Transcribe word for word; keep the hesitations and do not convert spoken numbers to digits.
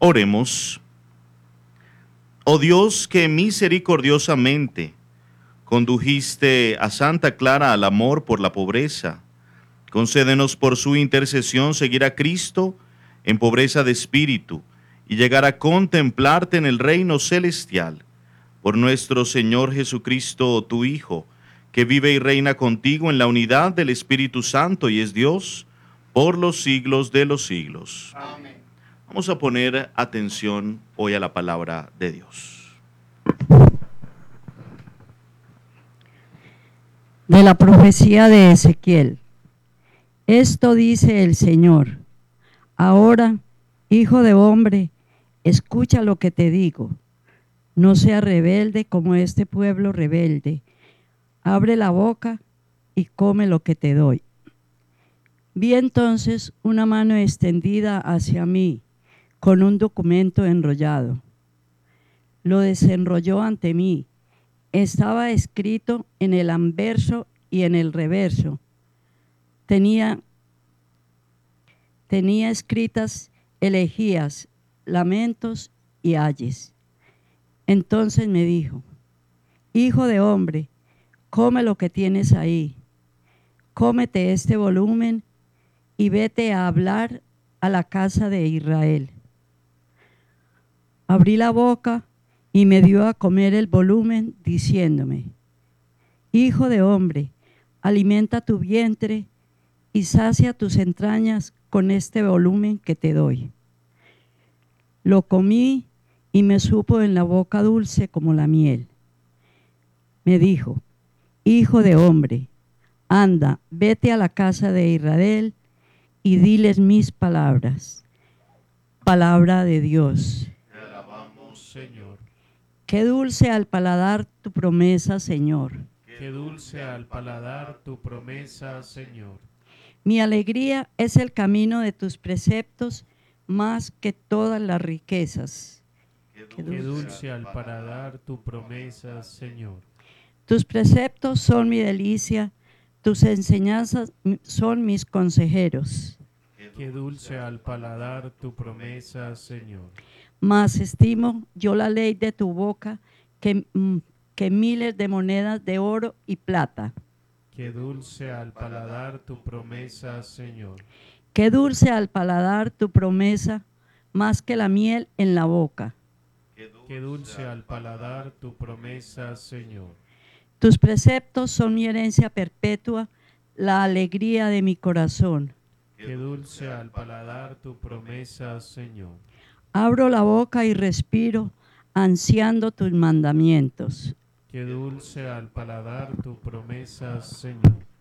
Oremos. Oh Dios, que misericordiosamente condujiste a Santa Clara al amor por la pobreza, concédenos por su intercesión seguir a Cristo en pobreza de espíritu y llegar a contemplarte en el reino celestial. Por nuestro Señor Jesucristo, tu Hijo, que vive y reina contigo en la unidad del Espíritu Santo y es Dios por los siglos de los siglos. Amén. Vamos a poner atención hoy a la palabra de Dios. De la profecía de Ezequiel. Esto dice el Señor: ahora, hijo de hombre, escucha lo que te digo. No seas rebelde como este pueblo rebelde. Abre la boca y come lo que te doy. Vi entonces una mano extendida hacia mí con un documento enrollado. Lo desenrolló ante mí. Estaba escrito en el anverso y en el reverso. Tenía, tenía escritas elegías, lamentos y ayes. Entonces me dijo: hijo de hombre, come lo que tienes ahí. Cómete este volumen y vete a hablar a la casa de Israel. Abrí la boca y me dio a comer el volumen, diciéndome: hijo de hombre, alimenta tu vientre y sacia tus entrañas con este volumen que te doy. Lo comí y me supo en la boca dulce como la miel. Me dijo: hijo de hombre, anda, vete a la casa de Israel y diles mis palabras. Palabra de Dios. Te alabamos, Señor. Qué dulce al paladar tu promesa, Señor. Qué dulce al paladar tu promesa, Señor. Mi alegría es el camino de tus preceptos más que todas las riquezas. Qué dulce al paladar tu promesa, Señor. Tus preceptos son mi delicia, tus enseñanzas son mis consejeros. Qué dulce al paladar tu promesa, Señor. Mas estimo yo la ley de tu boca que, que miles de monedas de oro y plata. Qué dulce al paladar tu promesa, Señor. Qué dulce al paladar tu promesa, más que la miel en la boca. Qué dulce al paladar tu promesa, Señor. Tus preceptos son mi herencia perpetua, la alegría de mi corazón. Qué dulce al paladar tu promesa, Señor. Abro la boca y respiro, ansiando tus mandamientos. Qué dulce al paladar tu promesa, Señor.